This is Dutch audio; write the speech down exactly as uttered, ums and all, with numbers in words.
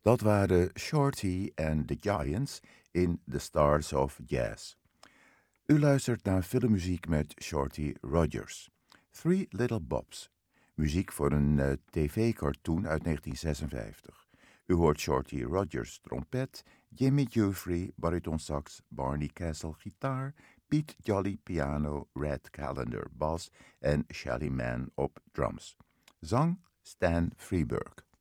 Dat waren Shorty en The Giants in The Stars of Jazz. U luistert naar filmmuziek met Shorty Rogers. Three Little Bobs. Muziek voor een uh, tv-cartoon uit negentien zesenvijftig. U hoort Shorty Rogers trompet, Jimmy Giuffre baritonsax, Barney Castle gitaar, Pete Jolly piano, Red Callender bas en Shelly Manne op drums. Zang Stan Freberg.